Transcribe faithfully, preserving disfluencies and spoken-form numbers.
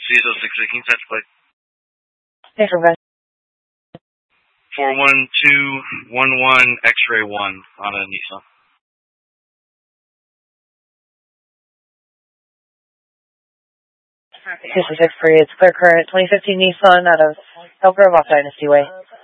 C eight oh six eighteen, touch plate. Hey, for West. four one two one one X-ray one on a Nissan. six six three, it's clear current, twenty fifteen Nissan out of Elk Grove off Dynasty Way.